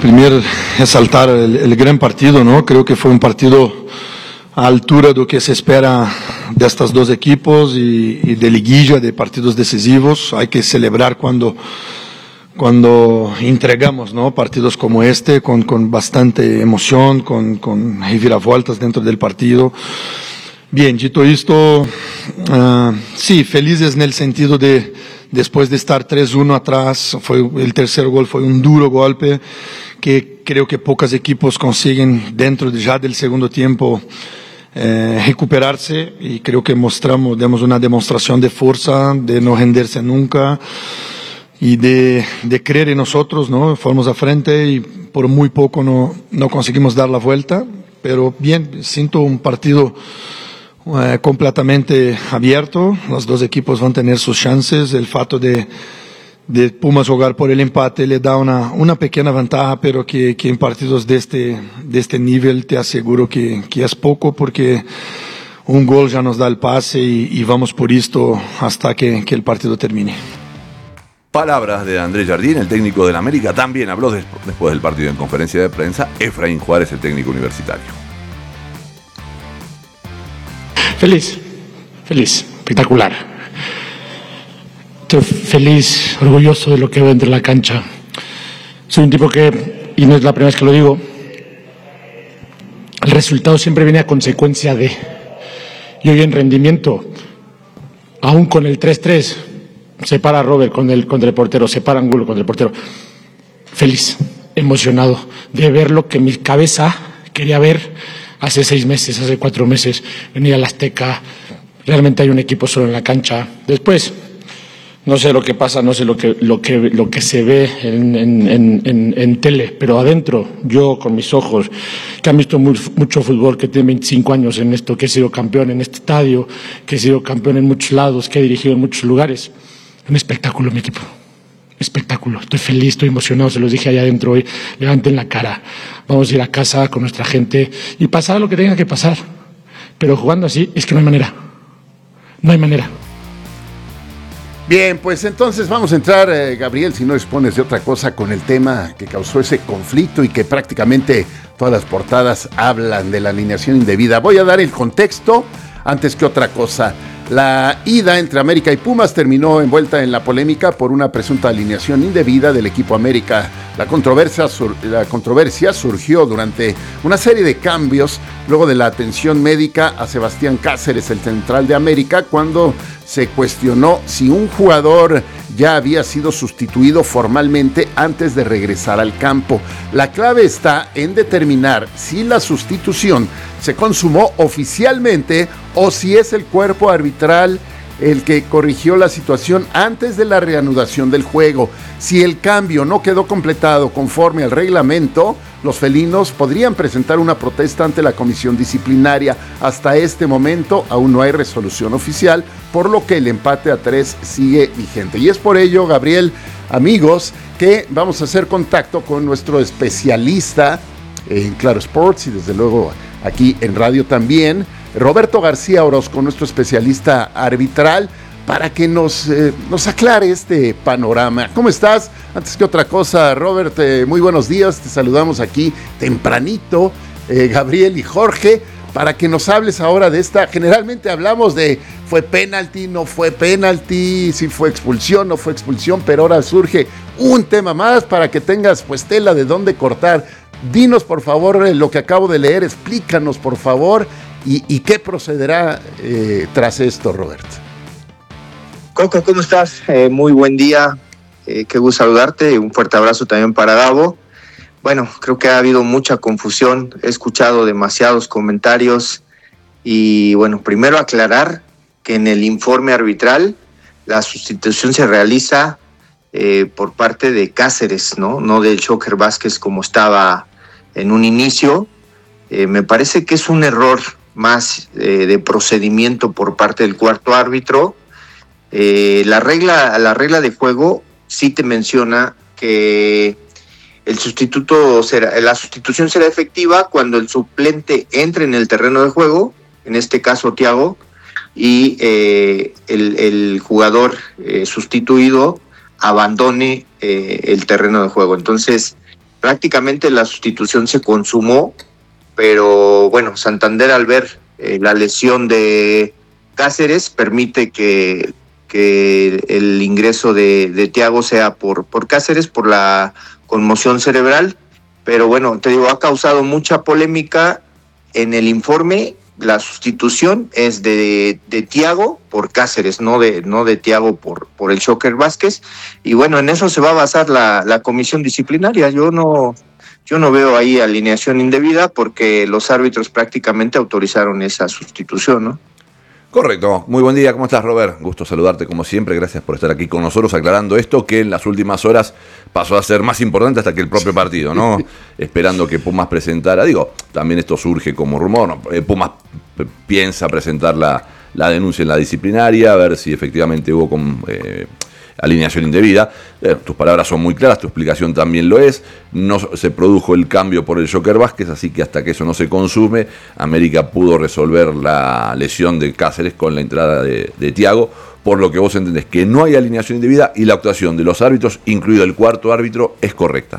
Primeiro, ressaltar o grande partido, não? Creio que foi partido à altura do que se espera destas dois equipos e de liguilla, de partidos decisivos. Há que celebrar quando entregamos, ¿no? Partidos como este, con bastante emoción, con reviravoltas dentro del partido. Bien, dicho esto, sí, felices en el sentido de, después de estar 3-1 atrás, el tercer gol fue un duro golpe, que creo que pocos equipos consiguen dentro ya del segundo tiempo recuperarse, y creo que demos una demostración de fuerza, de no rendirse nunca, y de creer en nosotros, ¿no? Fuimos a frente y por muy poco no conseguimos dar la vuelta, pero bien, siento un partido completamente abierto. Los dos equipos van a tener sus chances. El fato de Pumas jugar por el empate le da una pequeña ventaja, pero que en partidos de este nivel te aseguro que es poco, porque un gol ya nos da el pase y vamos por esto hasta que el partido termine. Palabras de Andrés Jardín, el técnico del América. También habló después del partido en conferencia de prensa Efraín Juárez, el técnico universitario. Feliz, espectacular. Estoy feliz, orgulloso de lo que veo entre la cancha. Soy un tipo que, y no es la primera vez que lo digo, el resultado siempre viene a consecuencia de. Y hoy en rendimiento, aún con el 3-3, se para Robert contra el portero, se para Angulo contra el portero. Feliz, emocionado de ver lo que mi cabeza quería ver hace 6 meses, hace 4 meses, venir al Azteca. Realmente hay un equipo solo en la cancha. Después, no sé lo que pasa, no sé lo que se ve en tele, pero adentro, yo con mis ojos, que han visto mucho fútbol, que tiene 25 años en esto, que he sido campeón en este estadio, que he sido campeón en muchos lados, que he dirigido en muchos lugares. Un espectáculo, mi equipo. Espectáculo. Estoy feliz, estoy emocionado, se los dije allá adentro hoy. Levanten la cara. Vamos a ir a casa con nuestra gente y pasar lo que tenga que pasar. Pero jugando así es que no hay manera. No hay manera. Bien, pues entonces vamos a entrar, Gabriel, si no expones de otra cosa, con el tema que causó ese conflicto y que prácticamente todas las portadas hablan de la alineación indebida. Voy a dar el contexto antes que otra cosa. La ida entre América y Pumas terminó envuelta en la polémica por una presunta alineación indebida del equipo América. La controversia surgió durante una serie de cambios luego de la atención médica a Sebastián Cáceres, el central de América, cuando se cuestionó si un jugador ya había sido sustituido formalmente antes de regresar al campo. La clave está en determinar si la sustitución se consumó oficialmente o si es el cuerpo arbitral el que corrigió la situación antes de la reanudación del juego. Si el cambio no quedó completado conforme al reglamento, los felinos podrían presentar una protesta ante la comisión disciplinaria. Hasta este momento aún no hay resolución oficial, por lo que el empate a 3 sigue vigente. Y es por ello, Gabriel, amigos, que vamos a hacer contacto con nuestro especialista en Claro Sports y desde luego aquí en radio también, Roberto García Orozco, nuestro especialista arbitral, para que nos aclare este panorama. ¿Cómo estás? Antes que otra cosa, Robert, muy buenos días, te saludamos aquí tempranito, Gabriel y Jorge, para que nos hables ahora de esta. Generalmente hablamos de fue penalti, no fue penalti, si fue expulsión, no fue expulsión, pero ahora surge un tema más para que tengas pues tela de dónde cortar. Dinos por favor lo que acabo de leer, explícanos por favor y qué procederá tras esto, Robert. Coco, ¿cómo estás? Muy buen día, qué gusto saludarte, un fuerte abrazo también para Gabo. Bueno, creo que ha habido mucha confusión, he escuchado demasiados comentarios y bueno, primero aclarar que en el informe arbitral la sustitución se realiza por parte de Cáceres, no del Joker Vázquez como estaba en un inicio. Me parece que es un error más de procedimiento por parte del cuarto árbitro. La regla de juego sí te menciona que la sustitución será efectiva cuando el suplente entre en el terreno de juego, en este caso Thiago, y el jugador sustituido abandone el terreno de juego. Entonces, prácticamente la sustitución se consumó, pero bueno, Santander al ver la lesión de Cáceres permite que el ingreso de Thiago sea por Cáceres, por la conmoción cerebral, pero bueno, te digo, ha causado mucha polémica en el informe. La sustitución es de Thiago por Cáceres, no de Thiago por el Shocker Vázquez, y bueno, en eso se va a basar la comisión disciplinaria. Yo no veo ahí alineación indebida porque los árbitros prácticamente autorizaron esa sustitución, ¿no? Correcto. Muy buen día. ¿Cómo estás, Robert? Gusto saludarte como siempre. Gracias por estar aquí con nosotros aclarando esto que en las últimas horas pasó a ser más importante hasta que el propio partido, ¿no? Esperando que Pumas presentara. Digo, también esto surge como rumor, ¿no? Pumas piensa presentar la denuncia en la disciplinaria, a ver si efectivamente hubo alineación indebida. Tus palabras son muy claras, tu explicación también lo es. No se produjo el cambio por el Shocker Vázquez, así que hasta que eso no se consume, América pudo resolver la lesión de Cáceres con la entrada de Thiago, por lo que vos entendés que no hay alineación indebida y la actuación de los árbitros, incluido el cuarto árbitro, es correcta.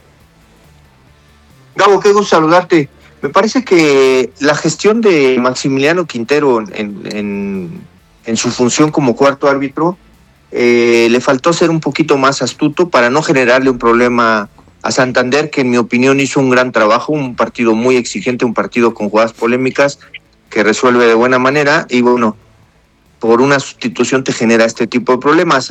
Gabo, qué gusto saludarte. Me parece que la gestión de Maximiliano Quintero en su función como cuarto árbitro le faltó ser un poquito más astuto para no generarle un problema a Santander, que en mi opinión hizo un gran trabajo, un partido muy exigente, un partido con jugadas polémicas que resuelve de buena manera, y bueno, por una sustitución te genera este tipo de problemas.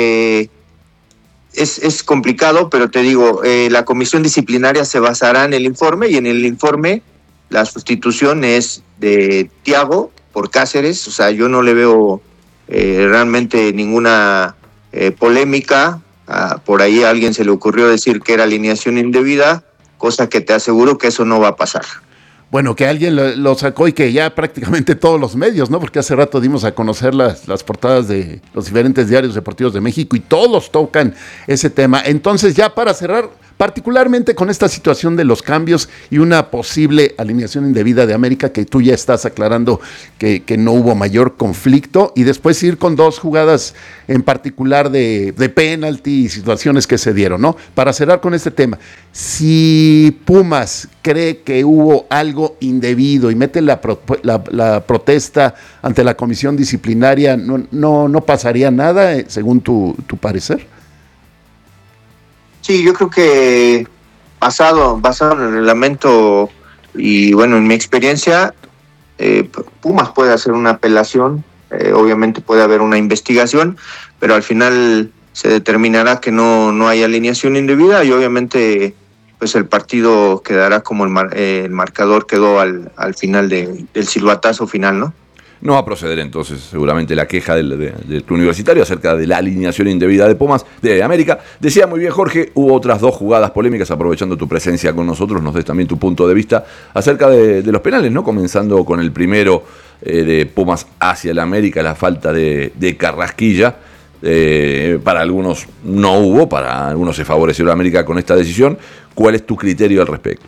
Es complicado, pero te digo, la comisión disciplinaria se basará en el informe, y en el informe la sustitución es de Thiago por Cáceres. O sea, yo no le veo realmente ninguna polémica. Por ahí a alguien se le ocurrió decir que era alineación indebida, cosa que te aseguro que eso no va a pasar. Bueno, que alguien lo sacó y que ya prácticamente todos los medios, ¿no? Porque hace rato dimos a conocer las portadas de los diferentes diarios deportivos de México y todos tocan ese tema. Entonces, ya para cerrar, particularmente con esta situación de los cambios y una posible alineación indebida de América, que tú ya estás aclarando que no hubo mayor conflicto, y después ir con dos jugadas en particular de penalti y situaciones que se dieron, ¿no? Para cerrar con este tema, si Pumas cree que hubo algo indebido y mete la protesta ante la comisión disciplinaria, ¿no pasaría nada, según tu parecer? Sí, yo creo que basado en el reglamento y bueno, en mi experiencia, Pumas puede hacer una apelación, obviamente puede haber una investigación, pero al final se determinará que no hay alineación indebida, y obviamente pues el partido quedará como el marcador quedó al final del silbatazo final, ¿no? No va a proceder entonces seguramente la queja del club universitario acerca de la alineación indebida de Pumas, de América. Decía muy bien Jorge, hubo otras dos jugadas polémicas, aprovechando tu presencia con nosotros, nos des también tu punto de vista acerca de los penales, ¿no? Comenzando con el primero de Pumas hacia el América, la falta de Carrasquilla. Para algunos no hubo, para algunos se favoreció la América con esta decisión. ¿Cuál es tu criterio al respecto?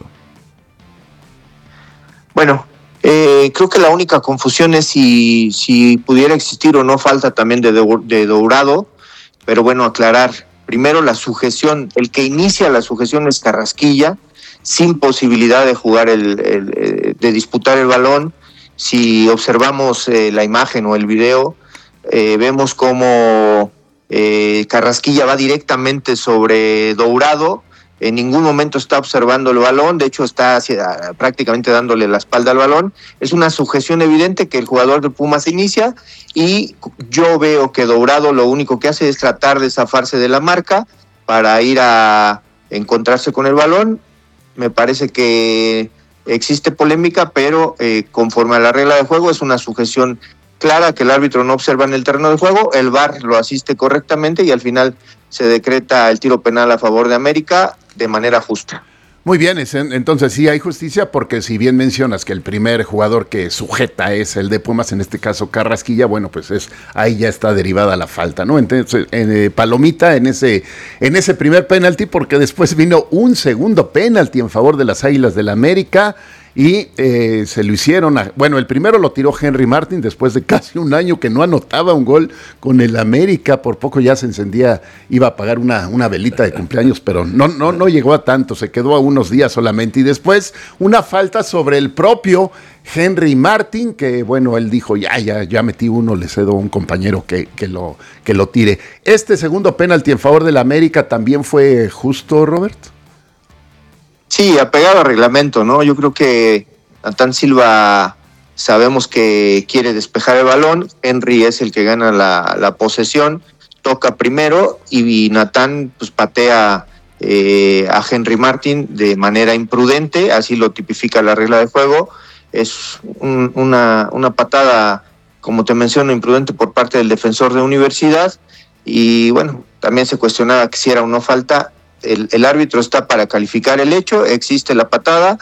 Bueno, creo que la única confusión es si pudiera existir o no falta también de Dourado, pero bueno, aclarar. Primero, la sujeción, el que inicia la sujeción es Carrasquilla, sin posibilidad de jugar de disputar el balón. Si observamos la imagen o el video, vemos cómo Carrasquilla va directamente sobre Dourado. En ningún momento está observando el balón, de hecho está prácticamente dándole la espalda al balón. Es una sujeción evidente que el jugador de Pumas inicia, y yo veo que Dourado lo único que hace es tratar de zafarse de la marca para ir a encontrarse con el balón. Me parece que existe polémica, pero conforme a la regla de juego es una sujeción clara que el árbitro no observa en el terreno de juego, el VAR lo asiste correctamente y al final se decreta el tiro penal a favor de América de manera justa. Muy bien, entonces sí hay justicia, porque si bien mencionas que el primer jugador que sujeta es el de Pumas, en este caso Carrasquilla, bueno, pues ahí ya está derivada la falta, ¿no? Entonces, palomita en ese primer penalti, porque después vino un segundo penalti en favor de las Águilas del América, y se lo hicieron. Bueno, el primero lo tiró Henry Martin después de casi un año que no anotaba un gol con el América. Por poco ya se encendía, iba a pagar una velita de cumpleaños, pero no llegó a tanto, se quedó a unos días solamente. Y después una falta sobre el propio Henry Martin, que bueno, él dijo, ya metí uno, le cedo a un compañero que lo tire. Este segundo penalti en favor del América también fue justo, Robert. Sí, apegado al reglamento, ¿no? Yo creo que Natán Silva sabemos que quiere despejar el balón, Henry es el que gana la posesión, toca primero y Natán pues patea a Henry Martin de manera imprudente, así lo tipifica la regla de juego. Es una patada, como te menciono, imprudente por parte del defensor de Universidad y bueno, también se cuestionaba que si era o no falta. El árbitro está para calificar el hecho, existe la patada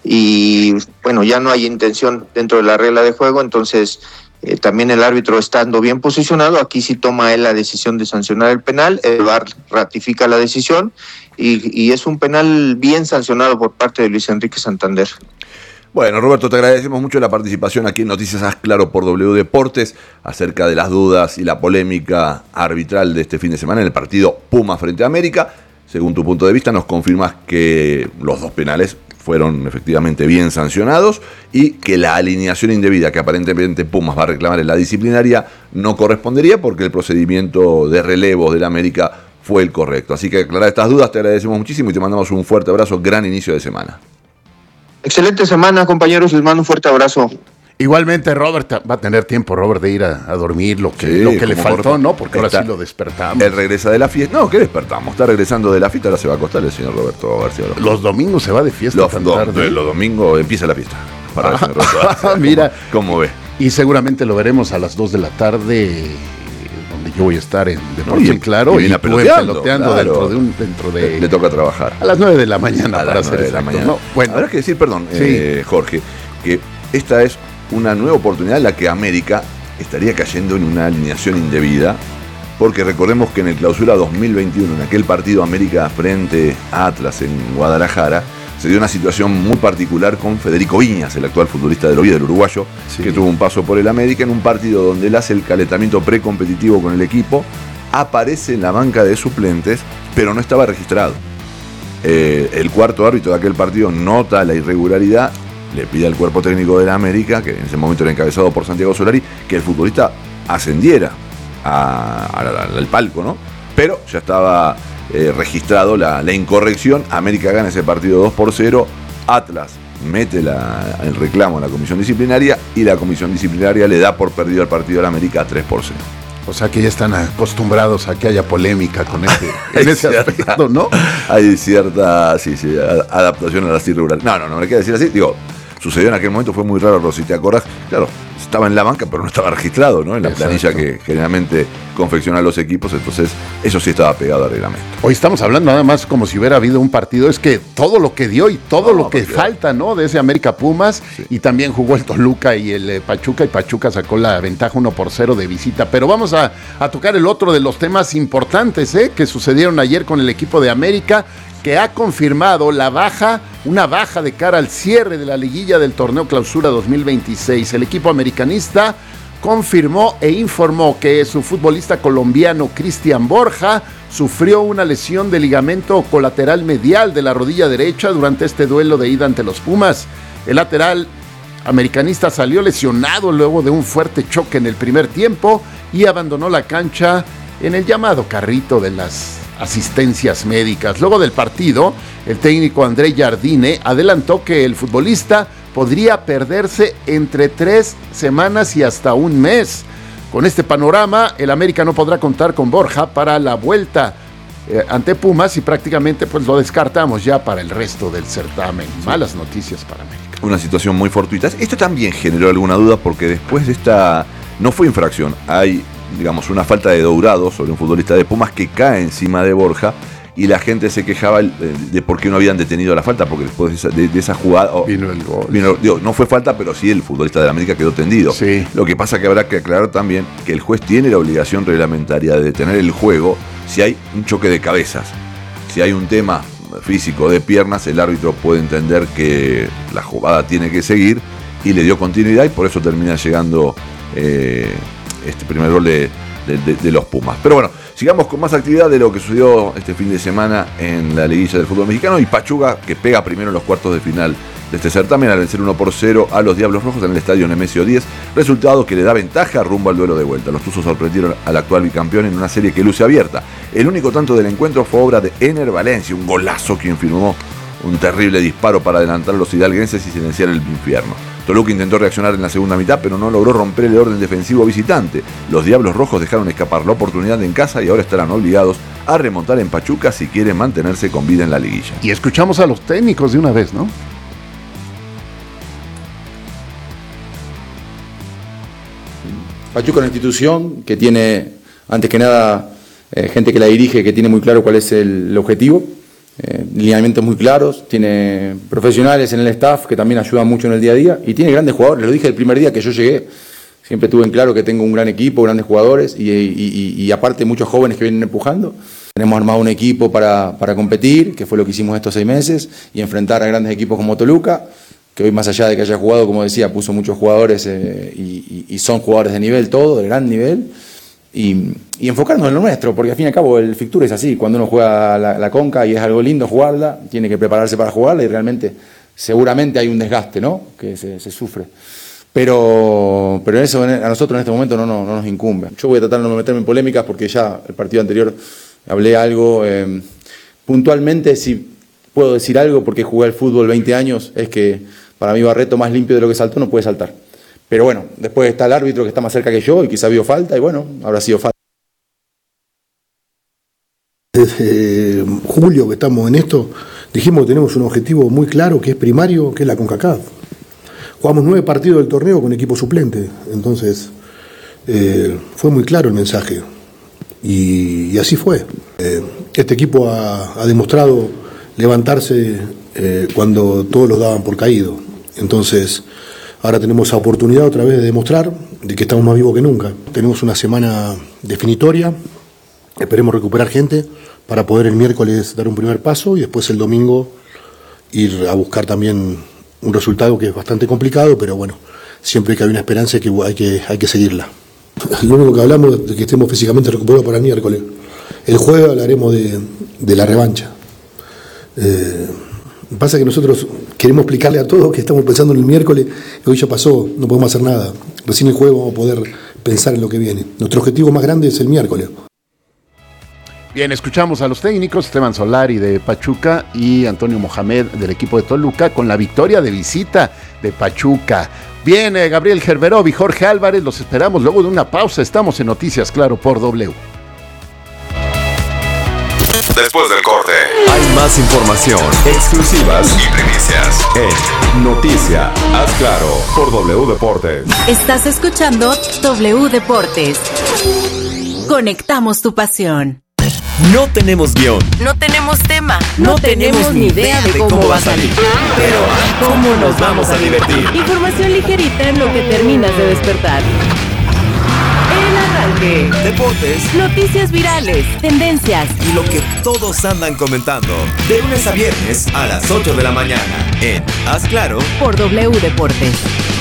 y bueno, ya no hay intención dentro de la regla de juego, entonces también el árbitro estando bien posicionado, aquí sí toma él la decisión de sancionar el penal, el VAR ratifica la decisión y es un penal bien sancionado por parte de Luis Enrique Santander. Bueno, Roberto, te agradecemos mucho la participación aquí en Noticias Haz Claro por W Deportes acerca de las dudas y la polémica arbitral de este fin de semana en el partido Pumas frente a América. Según tu punto de vista, nos confirmas que los dos penales fueron efectivamente bien sancionados y que la alineación indebida que aparentemente Pumas va a reclamar en la disciplinaria no correspondería porque el procedimiento de relevos del América fue el correcto. Así que aclarar estas dudas, te agradecemos muchísimo y te mandamos un fuerte abrazo. Gran inicio de semana. Excelente semana, compañeros. Les mando un fuerte abrazo. Igualmente, Robert, va a tener tiempo, Robert, de ir a dormir lo que le faltó, ¿no? Porque ahora sí lo despertamos. Él regresa de la fiesta. No, ¿qué despertamos? Está regresando de la fiesta, ahora se va a acostar el señor Roberto García. Los domingos se va de fiesta tan tarde. Los domingos empieza la fiesta. Para el señor Roberto García. Mira. ¿Cómo ve? Y seguramente lo veremos a las 2 de la tarde, donde yo voy a estar en Deportes Claro. Y peloteando claro. dentro de... Le toca trabajar. A las 9 de la mañana, para hacer exacto, la mañana. ¿no? Bueno. Habrá que decir, perdón, sí. Jorge, que esta es una nueva oportunidad en la que América estaría cayendo en una alineación indebida, porque recordemos que en el Clausura 2021, en aquel partido América frente a Atlas en Guadalajara, se dio una situación muy particular con Federico Viñas, el actual futbolista del Oviedo, el uruguayo, que tuvo un paso por el América en un partido donde él hace el calentamiento precompetitivo con el equipo, aparece en la banca de suplentes, pero no estaba registrado. El cuarto árbitro de aquel partido nota la irregularidad, le pide al cuerpo técnico de la América, que en ese momento era encabezado por Santiago Solari, que el futbolista ascendiera al palco, ¿no? Pero ya estaba registrado la incorrección. América gana ese partido 2-0. Atlas mete el reclamo en la comisión disciplinaria y la comisión disciplinaria le da por perdido el partido a la América 3-0. O sea que ya están acostumbrados a que haya polémica con en ese aspecto, ¿no? Hay cierta adaptación a las irregularidades. No me quiere decir así. Digo, sucedió en aquel momento, fue muy raro, si te acordás. Claro, estaba en la banca, pero no estaba registrado, ¿no? En la planilla que generalmente confeccionan los equipos, entonces eso sí estaba pegado al reglamento. Hoy estamos hablando nada más como si hubiera habido un partido, es que todo lo que dio y todo lo que falta, ¿no? De ese América Pumas, sí. Y también jugó el Toluca y el Pachuca, y Pachuca sacó la ventaja 1-0 de visita. Pero vamos a tocar el otro de los temas importantes, que sucedieron ayer con el equipo de América, que ha confirmado una baja de cara al cierre de la liguilla del torneo Clausura 2026. El equipo americanista confirmó e informó que su futbolista colombiano Cristian Borja sufrió una lesión de ligamento colateral medial de la rodilla derecha durante este duelo de ida ante los Pumas. El lateral americanista salió lesionado luego de un fuerte choque en el primer tiempo y abandonó la cancha en el llamado carrito de las asistencias médicas. Luego del partido, el técnico André Jardine adelantó que el futbolista podría perderse entre 3 semanas y hasta un mes. Con este panorama, el América no podrá contar con Borja para la vuelta ante Pumas y prácticamente pues lo descartamos ya para el resto del certamen. Sí. Malas noticias para América. Una situación muy fortuita. Esto también generó alguna duda porque después de esta... No fue infracción, hay, digamos, una falta de Dourado sobre un futbolista de Pumas que cae encima de Borja y la gente se quejaba de por qué no habían detenido la falta, porque después de esa jugada... vino el gol. No fue falta, pero sí el futbolista de la América quedó tendido. Sí. Lo que pasa que habrá que aclarar también que el juez tiene la obligación reglamentaria de detener el juego si hay un choque de cabezas, si hay un tema físico de piernas, el árbitro puede entender que la jugada tiene que seguir y le dio continuidad y por eso termina llegando este primer gol de los Pumas. Pero bueno, sigamos con más actividad de lo que sucedió este fin de semana en la liguilla del fútbol mexicano y Pachuca, que pega primero en los cuartos de final de este certamen al vencer 1-0 a los Diablos Rojos en el estadio Nemesio 10, resultado que le da ventaja rumbo al duelo de vuelta. Los Tuzos sorprendieron al actual bicampeón en una serie que luce abierta. El único tanto del encuentro fue obra de Ener Valencia, un golazo quien firmó un terrible disparo para adelantar a los hidalguenses y silenciar el infierno. Toluca intentó reaccionar en la segunda mitad, pero no logró romper el orden defensivo visitante. Los Diablos Rojos dejaron escapar la oportunidad en casa y ahora estarán obligados a remontar en Pachuca si quieren mantenerse con vida en la liguilla. Y escuchamos a los técnicos de una vez, ¿no? Pachuca es una institución que tiene, antes que nada, gente que la dirige, que tiene muy claro cuál es el objetivo. Lineamientos muy claros, tiene profesionales en el staff que también ayudan mucho en el día a día y tiene grandes jugadores. Lo dije el primer día que yo llegué, siempre tuve en claro que tengo un gran equipo, grandes jugadores y aparte muchos jóvenes que vienen empujando. Tenemos armado un equipo para competir, que fue lo que hicimos estos 6 meses, y enfrentar a grandes equipos como Toluca, que hoy más allá de que haya jugado, como decía, puso muchos jugadores y son jugadores de nivel, todo, de gran nivel. Y enfocarnos en lo nuestro, porque al fin y al cabo el fixture es así, cuando uno juega la Conca y es algo lindo jugarla, tiene que prepararse para jugarla y realmente, seguramente hay un desgaste, ¿no? Que se sufre. Pero eso a nosotros en este momento no nos incumbe. Yo voy a tratar de no meterme en polémicas porque ya el partido anterior hablé algo. Puntualmente, si puedo decir algo, porque jugué al fútbol 20 años, es que para mí Barreto más limpio de lo que saltó no puede saltar. Pero bueno, después está el árbitro que está más cerca que yo y quizá vio falta y bueno, habrá sido falta. Desde julio que estamos en esto, dijimos que tenemos un objetivo muy claro que es primario, que es la CONCACAF. Jugamos 9 partidos del torneo con equipo suplente, entonces fue muy claro el mensaje y así fue. Este equipo ha demostrado levantarse cuando todos los daban por caído, entonces ahora tenemos esa oportunidad otra vez de demostrar de que estamos más vivos que nunca. Tenemos una semana definitoria, esperemos recuperar gente para poder el miércoles dar un primer paso y después el domingo ir a buscar también un resultado que es bastante complicado, pero bueno, siempre que hay una esperanza hay que seguirla. Lo único que hablamos es de que estemos físicamente recuperados para el miércoles. El jueves hablaremos de la revancha. Pasa que nosotros queremos explicarle a todos que estamos pensando en el miércoles, que hoy ya pasó, no podemos hacer nada. Recién el jueves vamos a poder pensar en lo que viene. Nuestro objetivo más grande es el miércoles. Bien, escuchamos a los técnicos, Esteban Solari de Pachuca y Antonio Mohamed del equipo de Toluca con la victoria de visita de Pachuca. Bien, Gabriel Gerberov y Jorge Álvarez, los esperamos luego de una pausa. Estamos en Noticias Claro por W. Después del corte, hay más información, exclusivas y primicias en Noticia Haz Claro por W Deportes. Estás escuchando W Deportes. Conectamos tu pasión. No tenemos guión. No tenemos tema. No tenemos ni idea de cómo va a salir. Pero ¿cómo nos vamos a divertir? Información ligerita en lo que terminas de despertar. El arranque. Deportes. Noticias virales. Tendencias. Y lo que todos andan comentando. De lunes a viernes a las 8 de la mañana. En Haz Claro por W Deportes.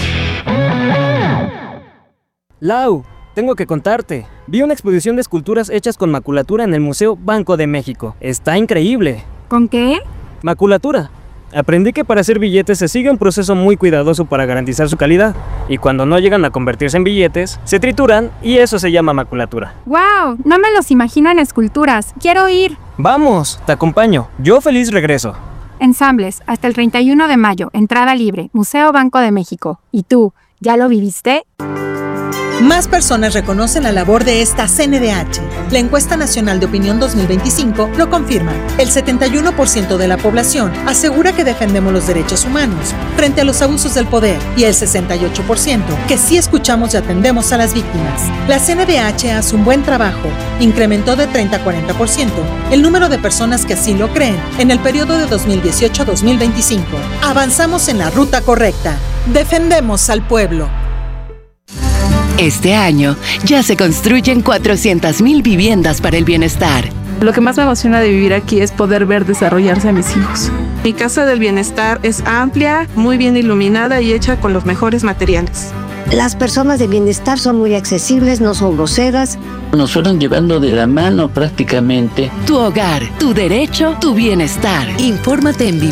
Lau, tengo que contarte. Vi una exposición de esculturas hechas con maculatura en el Museo Banco de México. Está increíble. ¿Con qué? Maculatura. Aprendí que para hacer billetes se sigue un proceso muy cuidadoso para garantizar su calidad. Y cuando no llegan a convertirse en billetes, se trituran y eso se llama maculatura. ¡Wow! No me los imagino en esculturas. ¡Quiero ir! ¡Vamos! Te acompaño. Yo feliz regreso. Ensambles, hasta el 31 de mayo. Entrada libre. Museo Banco de México. ¿Y tú, ya lo viviste? Más personas reconocen la labor de esta CNDH. La encuesta nacional de opinión 2025 lo confirma. El 71% de la población asegura que defendemos los derechos humanos frente a los abusos del poder y el 68% que sí escuchamos y atendemos a las víctimas. La CNDH hace un buen trabajo. Incrementó de 30 a 40% el número de personas que así lo creen en el periodo de 2018 a 2025. Avanzamos en la ruta correcta. Defendemos al pueblo. Este año ya se construyen 400,000 viviendas para el bienestar. Lo que más me emociona de vivir aquí es poder ver desarrollarse a mis hijos. Mi casa del bienestar es amplia, muy bien iluminada y hecha con los mejores materiales. Las personas de bienestar son muy accesibles, no son groseras. Nos fueron llevando de la mano prácticamente. Tu hogar, tu derecho, tu bienestar. Infórmate en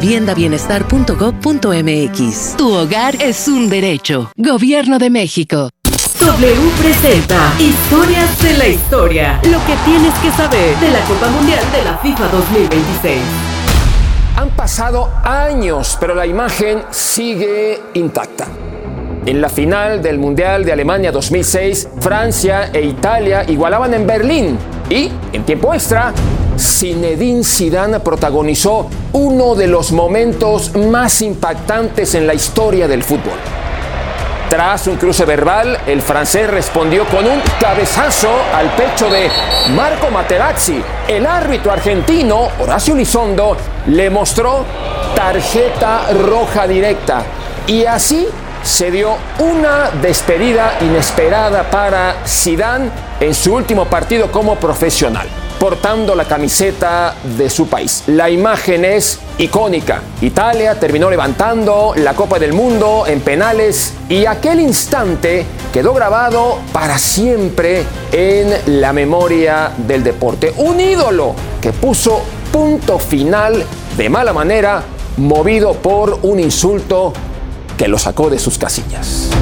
viviendabienestar.gov.mx. Tu hogar es un derecho. Gobierno de México. W presenta Historias de la Historia. Lo que tienes que saber de la Copa Mundial de la FIFA 2026. Han pasado años, pero la imagen sigue intacta. En la final del Mundial de Alemania 2006, Francia e Italia igualaban en Berlín. Y, en tiempo extra, Zinedine Zidane protagonizó uno de los momentos más impactantes en la historia del fútbol. Tras un cruce verbal, el francés respondió con un cabezazo al pecho de Marco Materazzi. El árbitro argentino, Horacio Elizondo, le mostró tarjeta roja directa. Y así se dio una despedida inesperada para Zidane en su último partido como profesional, portando la camiseta de su país. La imagen es icónica. Italia terminó levantando la Copa del Mundo en penales y aquel instante quedó grabado para siempre en la memoria del deporte. Un ídolo que puso punto final de mala manera, movido por un insulto que lo sacó de sus casillas.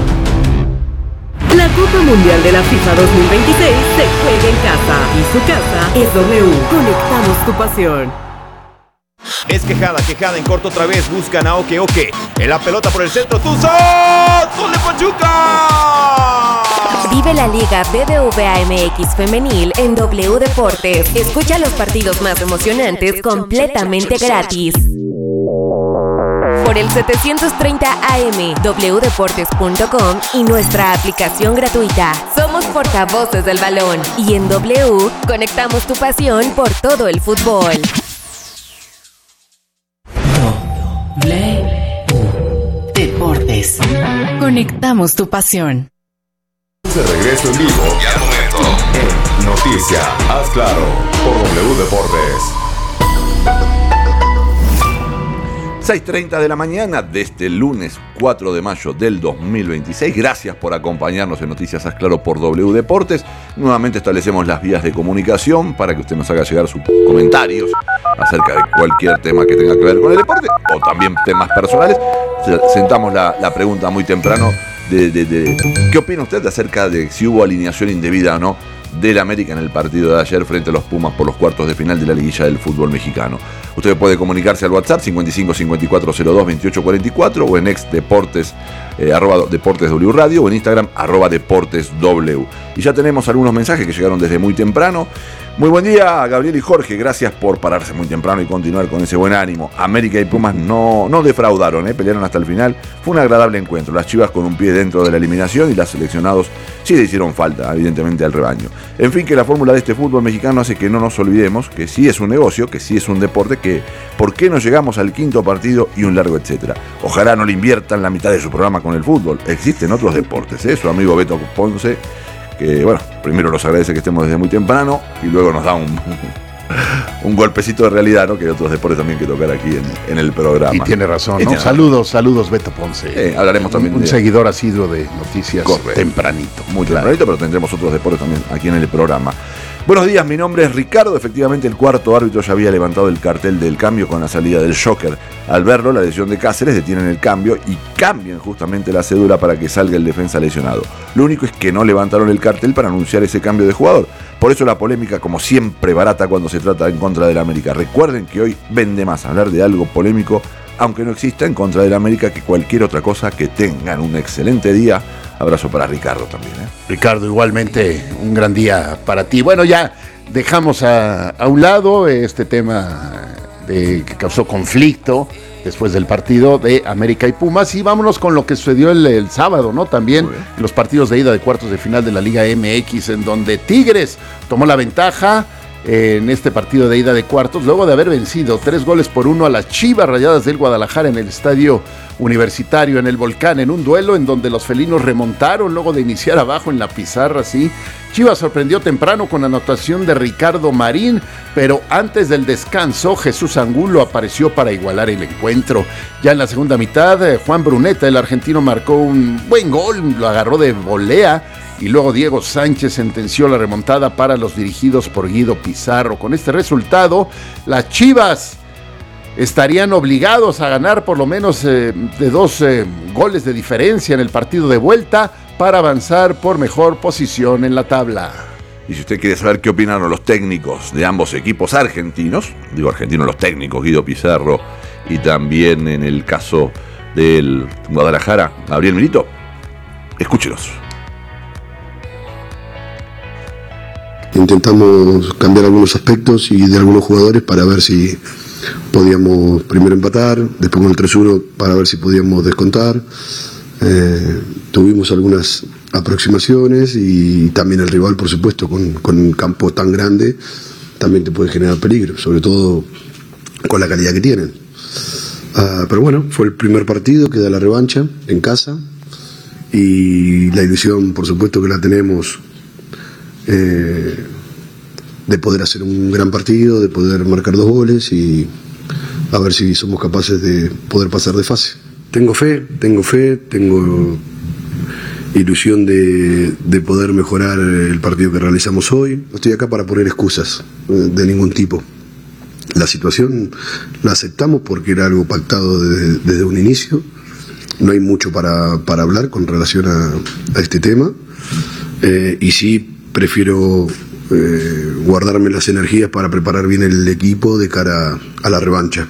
La Copa Mundial de la FIFA 2026 se juega en casa y su casa es W. Conectamos tu pasión. Es quejada en corto otra vez. Buscan a Oke. En la pelota por el centro. ¡Tuzón! ¡Gol de Pachuca! Vive la Liga BBVA MX Femenil en W Deportes. Escucha los partidos más emocionantes completamente gratis. Por el 730 AM, wdeportes.com y nuestra aplicación gratuita. Somos portavoces del balón y en W conectamos tu pasión por todo el fútbol. W Deportes. Conectamos tu pasión. De regreso en vivo y al momento en Noticia, haz claro, por W Deportes. 6:30 de la mañana de este lunes 4 de mayo del 2026. Gracias por acompañarnos en Noticias Haz Claro por W Deportes. Nuevamente establecemos las vías de comunicación para que usted nos haga llegar sus comentarios acerca de cualquier tema que tenga que ver con el deporte o también temas personales. Sentamos la pregunta muy temprano de ¿qué opina usted acerca de si hubo alineación indebida o no del América en el partido de ayer frente a los Pumas por los cuartos de final de la liguilla del fútbol mexicano? Usted puede comunicarse al WhatsApp 55 54 02 28 44 o en ex deportes Deportes W Radio o en Instagram @Deportes W. Y ya tenemos algunos mensajes que llegaron desde muy temprano. Muy buen día, Gabriel y Jorge. Gracias por pararse muy temprano y continuar con ese buen ánimo. América y Pumas no defraudaron, pelearon hasta el final. Fue un agradable encuentro. Las Chivas con un pie dentro de la eliminación y los seleccionados sí le hicieron falta, evidentemente, al rebaño. En fin, que la fórmula de este fútbol mexicano hace que no nos olvidemos que sí es un negocio, que sí es un deporte, que por qué no llegamos al quinto partido y un largo etcétera. Ojalá no le inviertan la mitad de su programa con el fútbol. Existen otros deportes, su amigo Beto Ponce, que bueno, primero nos agradece que estemos desde muy temprano y luego nos da un golpecito de realidad, ¿no? Que hay otros deportes también que tocar aquí en el programa. Y tiene razón, ¿no? Saludos Beto Ponce. Hablaremos también un seguidor asiduo de Noticias. Correcto. Tempranito. Muy tempranito, pero tendremos otros deportes también aquí en el programa. Buenos días, mi nombre es Ricardo. Efectivamente, el cuarto árbitro ya había levantado el cartel del cambio con la salida del Joker. Al verlo, la lesión de Cáceres, detienen el cambio y cambian justamente la cédula para que salga el defensa lesionado. Lo único es que no levantaron el cartel para anunciar ese cambio de jugador. Por eso la polémica, como siempre, barata cuando se trata en contra del América. Recuerden que hoy vende más hablar de algo polémico, aunque no exista, en contra del América, que cualquier otra cosa. Que tengan un excelente día. Abrazo para Ricardo también. Ricardo, igualmente un gran día para ti. Bueno, ya dejamos a un lado este tema que causó conflicto después del partido de América y Pumas, y vámonos con lo que sucedió el sábado, ¿no? También los partidos de ida de cuartos de final de la Liga MX, en donde Tigres tomó la ventaja en este partido de ida de cuartos, luego de haber vencido 3-1 a las Chivas Rayadas del Guadalajara en el Estadio Universitario, en el Volcán, en un duelo en donde los felinos remontaron luego de iniciar abajo en la pizarra, sí. Chivas sorprendió temprano con anotación de Ricardo Marín, pero antes del descanso Jesús Angulo apareció para igualar el encuentro. Ya en la segunda mitad, Juan Bruneta, el argentino, marcó un buen gol, lo agarró de volea, y luego Diego Sánchez sentenció la remontada para los dirigidos por Guido Pizarro. Con este resultado, las Chivas estarían obligados a ganar por lo menos de 2 goles de diferencia en el partido de vuelta para avanzar por mejor posición en la tabla. Y si usted quiere saber qué opinaron los técnicos de ambos equipos argentinos, digo argentinos los técnicos, Guido Pizarro y también en el caso del Guadalajara, Gabriel Milito, escúchelos. Intentamos cambiar algunos aspectos y de algunos jugadores para ver si podíamos primero empatar, después con el 3-1 para ver si podíamos descontar. Tuvimos algunas aproximaciones y también el rival, por supuesto, con un campo tan grande, también te puede generar peligro, sobre todo con la calidad que tienen. Pero bueno, fue el primer partido que da la revancha en casa y la ilusión, por supuesto, que la tenemos de poder hacer un gran partido, de poder marcar 2 goles y a ver si somos capaces de poder pasar de fase. Tengo fe, tengo ilusión de poder mejorar el partido que realizamos hoy. No estoy acá para poner excusas de ningún tipo. La situación la aceptamos porque era algo pactado desde un inicio. No hay mucho para hablar con relación a este tema. Y sí prefiero guardarme las energías para preparar bien el equipo de cara a la revancha.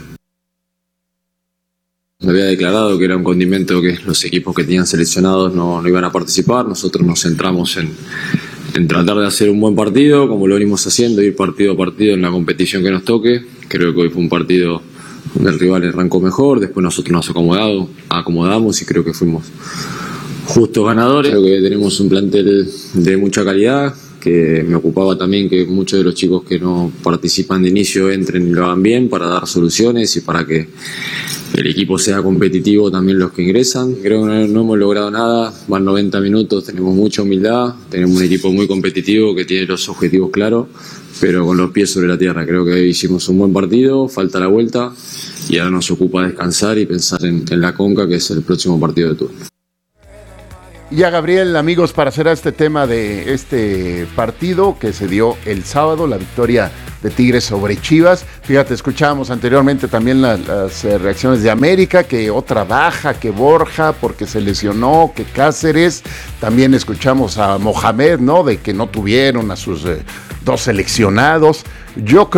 Me había declarado que era un condimento que los equipos que tenían seleccionados no iban a participar. Nosotros nos centramos en tratar de hacer un buen partido, como lo venimos haciendo, ir partido a partido en la competición que nos toque. Creo que hoy fue un partido donde el rival arrancó mejor, después nosotros nos acomodamos y creo que fuimos justos ganadores. Creo que tenemos un plantel de mucha calidad, que me ocupaba también que muchos de los chicos que no participan de inicio entren y lo hagan bien para dar soluciones y para que el equipo sea competitivo también los que ingresan. Creo que no hemos logrado nada, van 90 minutos, tenemos mucha humildad, tenemos un equipo muy competitivo que tiene los objetivos claros, pero con los pies sobre la tierra. Creo que hoy hicimos un buen partido, falta la vuelta y ahora nos ocupa descansar y pensar en la Conca, que es el próximo partido de turno. Ya, Gabriel, amigos, para cerrar este tema de este partido que se dio el sábado, la victoria de Tigres sobre Chivas. Fíjate, escuchábamos anteriormente también las reacciones de América, que otra baja, que Borja porque se lesionó, que Cáceres. También escuchamos a Mohamed, ¿no? De que no tuvieron a sus 2 seleccionados. Yo creo